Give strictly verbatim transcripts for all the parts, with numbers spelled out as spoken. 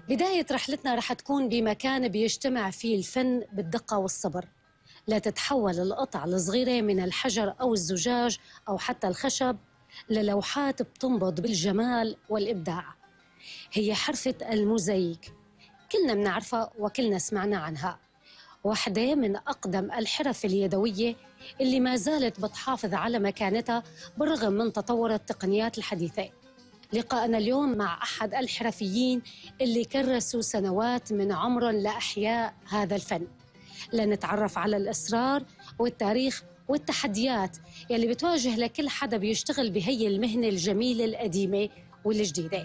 بداية رحلتنا رح تكون بمكان بيجتمع فيه الفن بالدقة والصبر، لا تتحول القطع الصغيرة من الحجر أو الزجاج أو حتى الخشب للوحات بتنبض بالجمال والإبداع. هي حرفة الموزاييك، كلنا بنعرفها وكلنا سمعنا عنها، واحدة من أقدم الحرف اليدوية اللي ما زالت بتحافظ على مكانتها بالرغم من تطور التقنيات الحديثة. لقاءنا اليوم مع أحد الحرفيين اللي كرسوا سنوات من عمرهم لأحياء هذا الفن، لنتعرف على الأسرار والتاريخ والتحديات يلي بتواجه لكل حدا بيشتغل بهي المهنة الجميلة القديمة والجديدة.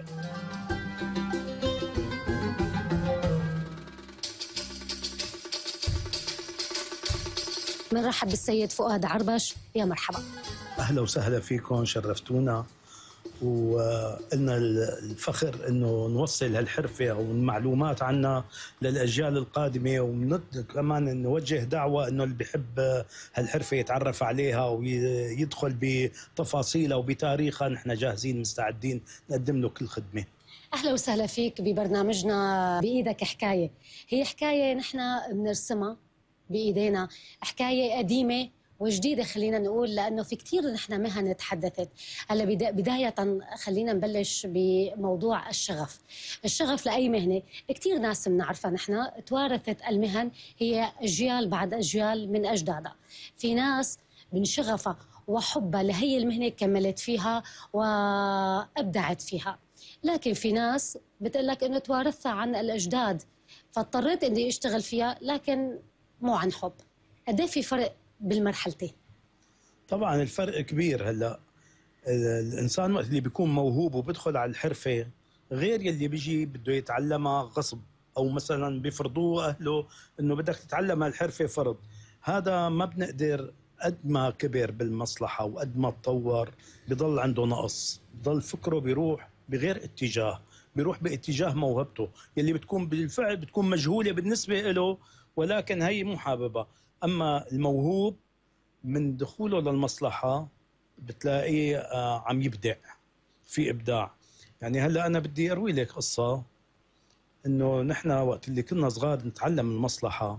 بنرحب بالسيد فؤاد عربش، يا مرحبا. أهلا وسهلا فيكم، شرفتونا، وقلنا الفخر انه نوصل هالحرفه او المعلومات عنها للاجيال القادمه، وكمان نوجه دعوه انه اللي بيحب هالحرفه يتعرف عليها ويدخل بتفاصيلها وبتاريخها. نحن جاهزين مستعدين نقدم له كل خدمه. اهلا وسهلا فيك ببرنامجنا بايدك حكايه. هي حكايه نحن بنرسمها بايدينا، حكايه قديمه وجديدة خلينا نقول، لأنه في كتير نحن مهن تحدثت. هلا بداية خلينا نبلش بموضوع الشغف. الشغف لأي مهنة كتير ناس بنعرفها نحن، توارثت المهن هي أجيال بعد أجيال من أجدادها. في ناس من شغفها وحبها لهي المهنة كملت فيها وأبدعت فيها، لكن في ناس بتقلك إنه توارثها عن الأجداد فاضطريت إني أشتغل فيها لكن مو عن حب. قد إيه في فرق بالمرحلتين؟ طبعا الفرق كبير. هلا الانسان وقت اللي بيكون موهوب وبيدخل على الحرفه غير يلي بيجي بده يتعلمها غصب، او مثلا بيفرضوه اهله انه بدك تتعلم هالحرفه فرض. هذا ما بنقدر، قد ما كبر بالمصلحه وقد ما تطور بضل عنده نقص، بضل فكره بيروح بغير اتجاه، بيروح باتجاه موهبته يلي بتكون بالفعل بتكون مجهوله بالنسبه له، ولكن هي مو حاببها. أما الموهوب من دخوله للمصلحة بتلاقيه عم يبدع، في إبداع. يعني هلأ أنا بدي أروي لك قصة، إنه نحن وقت اللي كنا صغار نتعلم المصلحة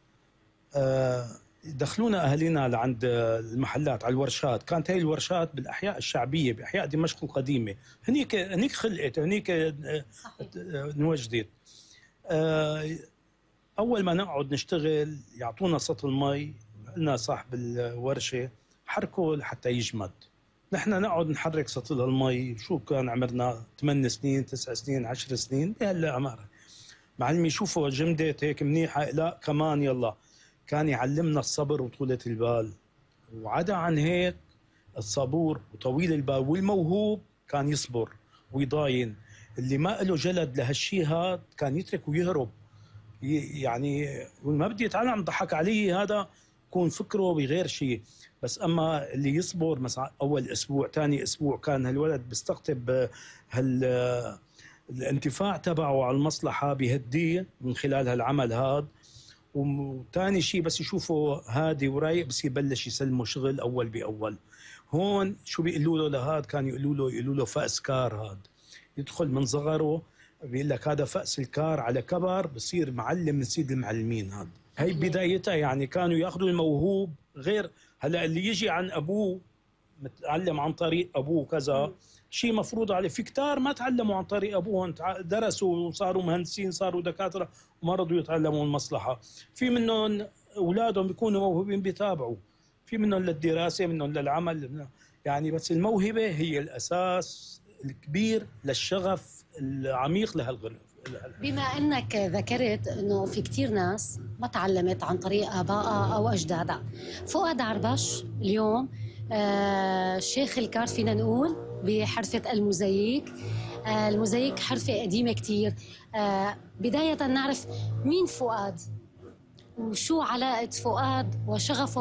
دخلونا أهالينا لعند المحلات على الورشات. كانت هي الورشات بالأحياء الشعبية بأحياء دمشق القديمة، هنيك هنيك خلقت، هنيك انوجدت. أول ما نقعد نشتغل يعطونا سطل مي، قلنا صاحب الورشة حركه لحتى يجمد. نحن نقعد نحرك سطل المي، شو كان عمرنا ثمان سنين تسع سنين عشر سنين بهالأعمار. أمارة معلم يشوفوا جمدت هيك منيحة، لا كمان يلا. كان يعلمنا الصبر وطولة البال، وعدا عن هيك الصبور وطويل البال والموهوب كان يصبر ويضاين. اللي ما له جلد لهالشي هذا كان يترك ويهرب، يعني ما بدي يتعلم ضحك علي، هذا يكون فكره بغير شيء. بس اما اللي يصبر مثلا اول اسبوع ثاني اسبوع كان هالولد بيستقطب هال الانتفاع تبعه على المصلحه بيهديه من خلال هالعمل هذا. وثاني شيء بس يشوفه هادي ورايق بس يبلش يسلمه شغل اول باول. هون شو بيقولوا له لهاد؟ كان يقولوا له يقولوا له فأس كار. هاد يدخل من صغره بيقول لك هذا فأس الكار، على كبر بصير معلم من سيد المعلمين. هذا هي بدايتها. يعني كانوا ياخذوا الموهوب غير هلا اللي يجي عن ابوه متعلم عن طريق ابوه كذا شيء مفروض عليه. في كتار ما تعلموا عن طريق ابوهم، درسوا وصاروا مهندسين صاروا دكاتره وما رضوا يتعلموا المصلحه. في منهم اولادهم بيكونوا موهوبين بيتابعوا، في منهم للدراسه منهم للعمل. يعني بس الموهبه هي الاساس الكبير للشغف العميق لهالغرف. بما أنك ذكرت أنه في كتير ناس ما تعلمت عن طريق آبائها أو أجدادها، فؤاد عربش اليوم آه شيخ الكار فينا نقول بحرفة الموزاييك. آه الموزاييك حرفة قديمة كتير. آه بداية نعرف مين فؤاد وشو علاقة فؤاد وشغفه